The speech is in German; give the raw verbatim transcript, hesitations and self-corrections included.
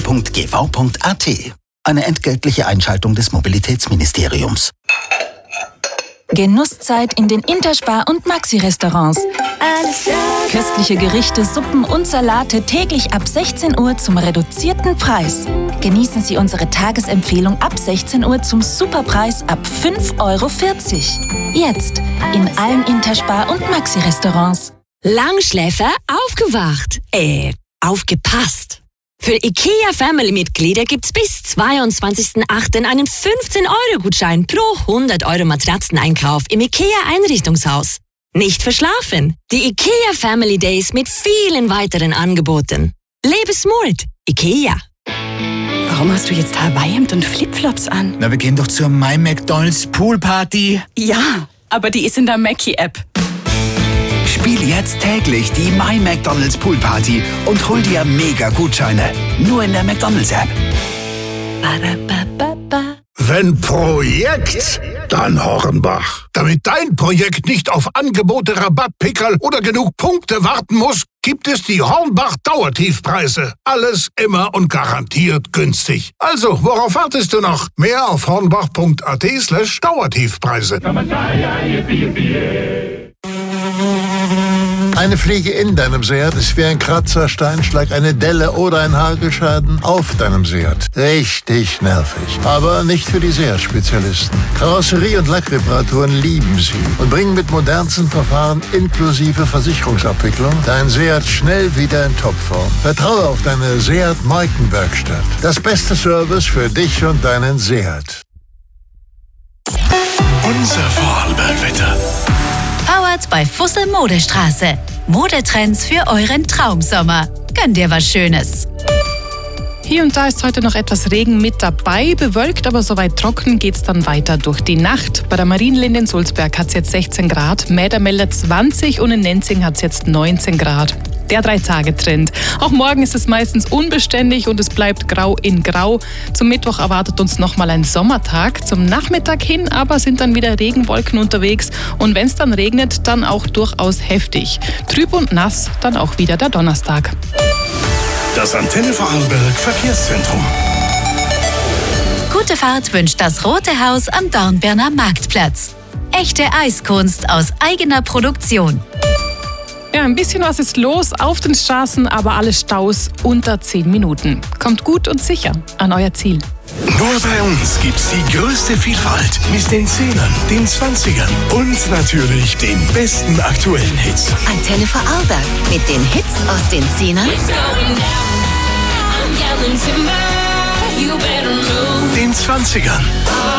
punkt g v punkt a t. Eine entgeltliche Einschaltung des Mobilitätsministeriums. Genusszeit in den Interspar- und Maxi-Restaurants. Alles klar. Köstliche Gerichte, Suppen und Salate täglich ab sechzehn Uhr zum reduzierten Preis. Genießen Sie unsere Tagesempfehlung ab sechzehn Uhr zum Superpreis ab fünf Euro vierzig. Jetzt in allen Interspar- und Maxi-Restaurants. Langschläfer aufgewacht. Äh, aufgepasst. Für IKEA-Family-Mitglieder gibt's bis zweiundzwanzigsten achten einen fünfzehn-Euro-Gutschein pro hundert Euro Matratzeneinkauf im IKEA-Einrichtungshaus. Nicht verschlafen. Die IKEA Family Days mit vielen weiteren Angeboten. Lebe smart. IKEA. Warum hast du jetzt Hawaii-Hemd und Flipflops an? Na, wir gehen doch zur My McDonald's Poolparty. Ja, aber die ist in der Mackie-App. Spiel jetzt täglich die My McDonald's Poolparty und hol dir Mega-Gutscheine. Nur in der McDonald's-App. Wenn Projekt, dann Hornbach. Damit dein Projekt nicht auf Angebote, Rabattpickerl oder genug Punkte warten muss, gibt es die Hornbach Dauertiefpreise. Alles immer und garantiert günstig. Also, worauf wartest du noch? Mehr auf hornbach punkt a t slash Dauertiefpreise. Eine Fliege in deinem Seat ist wie ein Kratzer, Steinschlag, eine Delle oder ein Hagelschaden auf deinem Seat. Richtig nervig. Aber nicht für die Seat-Spezialisten. Karosserie- und Lackreparaturen lieben sie und bringen mit modernsten Verfahren inklusive Versicherungsabwicklung dein Seat schnell wieder in Topform. Vertraue auf deine Seat-Markenwerkstatt. Das beste Service für dich und deinen Seat. Unser Vorarlbergwetter. Powered bei Fussel Modestraße. Modetrends für euren Traumsommer. Gönn dir was Schönes. Hier und da ist heute noch etwas Regen mit dabei. Bewölkt, aber soweit trocken geht's dann weiter durch die Nacht. Bei der Marienlinde in Sulzberg hat's jetzt sechzehn Grad, Mäder meldet zwanzig und in Nenzing hat's jetzt neunzehn Grad. Der Drei-Tage-Trend. Auch morgen ist es meistens unbeständig und es bleibt grau in grau. Zum Mittwoch erwartet uns nochmal ein Sommertag. Zum Nachmittag hin aber sind dann wieder Regenwolken unterwegs. Und wenn es dann regnet, dann auch durchaus heftig. Trüb und nass dann auch wieder der Donnerstag. Das Antenne Vorarlberg Verkehrszentrum. Gute Fahrt wünscht das Rote Haus am Dornbirner Marktplatz. Echte Eiskunst aus eigener Produktion. Ja, ein bisschen was ist los auf den Straßen, aber alle Staus unter zehn Minuten. Kommt gut und sicher an euer Ziel. Nur bei uns gibt's die größte Vielfalt mit den Zehnern, den Zwanzigern und natürlich den besten aktuellen Hits. Antenne Vorarlberg mit den Hits aus den Zehnern, Den Zwanzigern